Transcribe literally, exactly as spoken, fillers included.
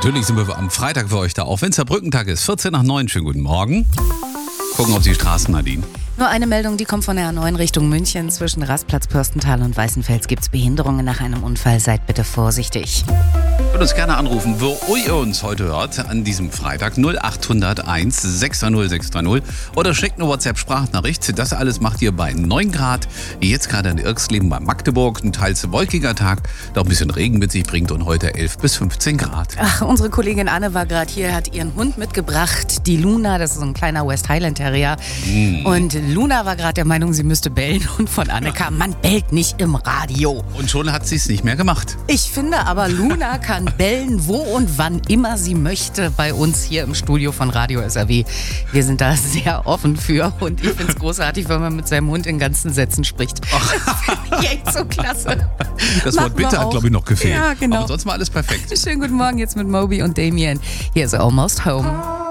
Natürlich sind wir am Freitag für euch da, auch wenn es der Brückentag ist. vierzehn nach neun, schönen guten Morgen. Gucken auf die Straßen, Nadine. Nur eine Meldung, die kommt von der A neun Richtung München. Zwischen Rastplatz Pürstental und Weißenfels gibt es Behinderungen nach einem Unfall. Seid bitte vorsichtig. Könnt uns gerne anrufen, wo ihr uns heute hört, an diesem Freitag null acht null eins sechs drei null sechs drei null oder schickt eine WhatsApp-Sprachnachricht. Das alles macht ihr bei neun Grad. Jetzt gerade in Irksleben bei Magdeburg. Ein teils wolkiger Tag, der auch ein bisschen Regen mit sich bringt und heute elf bis fünfzehn Grad. Ach, unsere Kollegin Anne war gerade hier, hat ihren Hund mitgebracht, die Luna, das ist so ein kleiner West Highland Terrier. Mm. Und Luna war gerade der Meinung, sie müsste bellen und von Anne kam, man bellt nicht im Radio. Und schon hat sie es nicht mehr gemacht. Ich finde aber, Luna kann bellen, wo und wann immer sie möchte bei uns hier im Studio von Radio S R W. Wir sind da sehr offen für und ich finde es großartig, wenn man mit seinem Hund in ganzen Sätzen spricht. Das finde ich echt so klasse. Das Wort bitte hat, glaube ich, noch gefehlt. Ja, genau. Aber sonst war alles perfekt. Schönen guten Morgen jetzt mit Moby und Damien. Hier ist Almost Home.